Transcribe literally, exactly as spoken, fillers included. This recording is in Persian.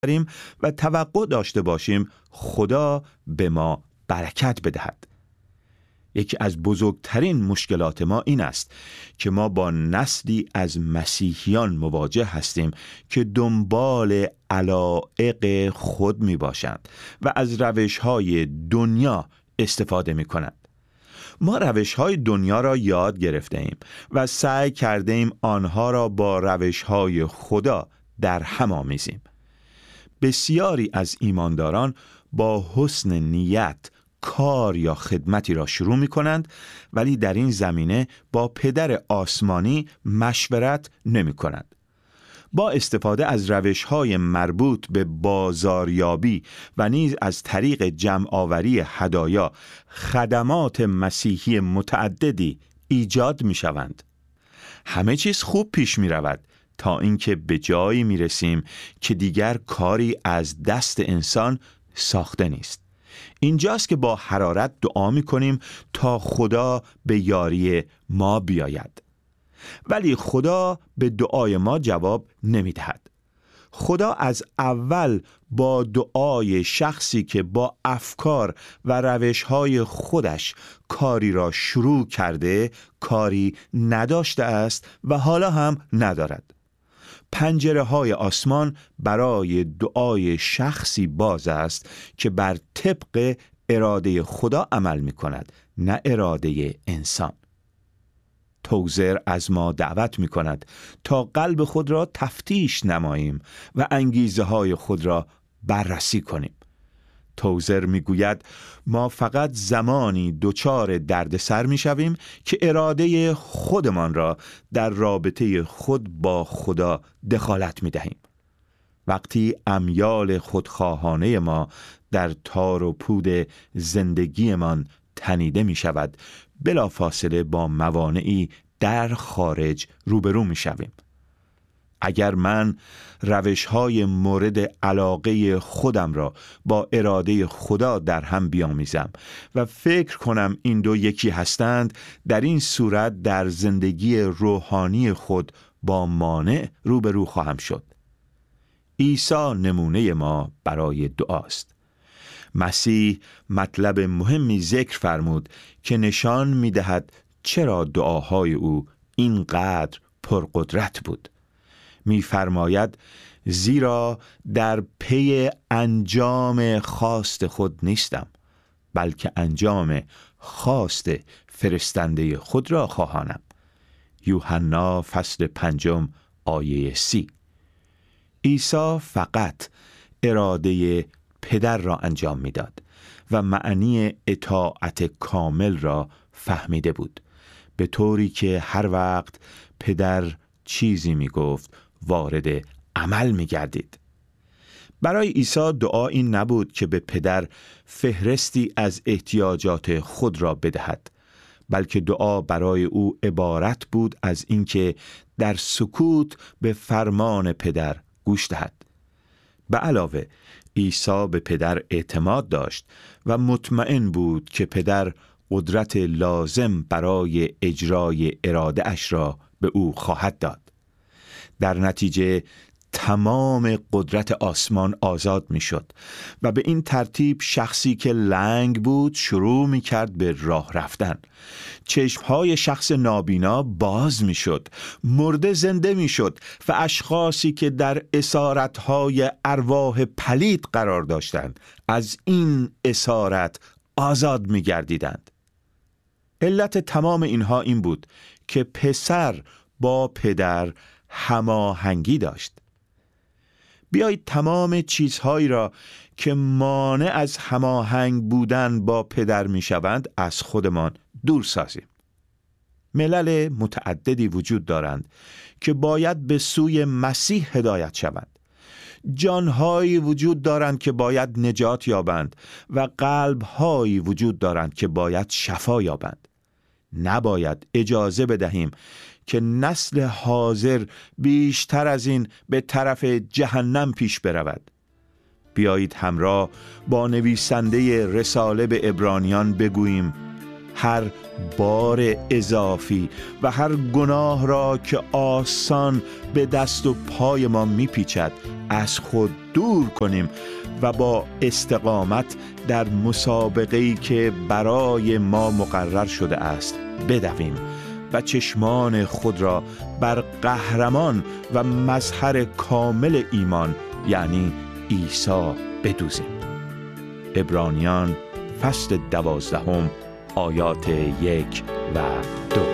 و توقع داشته باشیم خدا به ما برکت بدهد. یکی از بزرگترین مشکلات ما این است که ما با نسلی از مسیحیان مواجه هستیم که دنبال علایق خود می باشند و از روش‌های دنیا استفاده می کنند. ما روش‌های دنیا را یاد گرفته ایم و سعی کرده ایم آنها را با روش‌های خدا در هم آمیزیم. بسیاری از ایمانداران با حسن نیت کار یا خدمتی را شروع می کنند، ولی در این زمینه با پدر آسمانی مشورت نمی کنند. با استفاده از روش‌های مربوط به بازاریابی و نیز از طریق جمع‌آوری هدایا خدمات مسیحی متعددی ایجاد می شوند. همه چیز خوب پیش می رود تا اینکه به جایی می رسیم که دیگر کاری از دست انسان ساخته نیست. اینجاست که با حرارت دعا می کنیم تا خدا به یاری ما بیاید. ولی خدا به دعای ما جواب نمی دهد. خدا از اول با دعای شخصی که با افکار و روش‌های خودش کاری را شروع کرده کاری نداشته است و حالا هم ندارد. پنجره های آسمان برای دعای شخصی باز است که بر طبق اراده خدا عمل می کند، نه اراده انسان. توزر از ما دعوت می کند تا قلب خود را تفتیش نماییم و انگیزه های خود را بررسی کنیم. توزر می گوید ما فقط زمانی دچار دردسر می شویم که اراده خودمان را در رابطه خود با خدا دخالت می دهیم. وقتی امیال خودخواهانه ما در تار و پود زندگیمان تنیده می شود، بلا فاصله با موانعی در خارج روبرو می شویم. اگر من روش‌های مورد علاقه خودم را با اراده خدا در هم بیامیزم و فکر کنم این دو یکی هستند، در این صورت در زندگی روحانی خود با مانع روبرو خواهم شد. عیسی نمونه ما برای دعاست. مسیح مطلب مهمی ذکر فرمود که نشان می‌دهد چرا دعاهای او اینقدر پرقدرت بود. می‌فرماید زیرا در پی انجام خواست خود نیستم، بلکه انجام خواست فرستنده خود را خواهانم. یوحنا فصل پنجم آیه سی. عیسی فقط اراده پدر را انجام میداد و معنی اطاعت کامل را فهمیده بود، به طوری که هر وقت پدر چیزی میگفت وارد عمل میگردید. برای عیسی دعا این نبود که به پدر فهرستی از احتیاجات خود را بدهد، بلکه دعا برای او عبارت بود از اینکه در سکوت به فرمان پدر گوش دهد. به علاوه عیسی به پدر اعتماد داشت و مطمئن بود که پدر قدرت لازم برای اجرای اراده اش را به او خواهد داد. در نتیجه تمام قدرت آسمان آزاد می شد و به این ترتیب شخصی که لنگ بود شروع می کرد به راه رفتن. چشمهای شخص نابینا باز می شد، مرده زنده می شد و اشخاصی که در اسارتهای ارواح پلید قرار داشتند از این اسارت آزاد می گردیدند. علت تمام اینها این بود که پسر با پدر هماهنگی داشت. بیایید تمام چیزهایی را که مانع از هماهنگ بودن با پدر می شوند از خودمان دور سازیم. ملل متعددی وجود دارند که باید به سوی مسیح هدایت شوند. جانهایی وجود دارند که باید نجات یابند و قلبهایی وجود دارند که باید شفا یابند. نباید اجازه بدهیم که نسل حاضر بیشتر از این به طرف جهنم پیش برود. بیایید همراه با نویسنده رساله به عبرانیان بگوییم هر بار اضافی و هر گناه را که آسان به دست و پای ما میپیچد از خود دور کنیم و با استقامت در مسابقه‌ای که برای ما مقرر شده است بدویم و چشمان خود را بر قهرمان و مظهر کامل ایمان یعنی عیسی بدوزیم. عبرانیان فصل دوازدهم آیات یک و دو.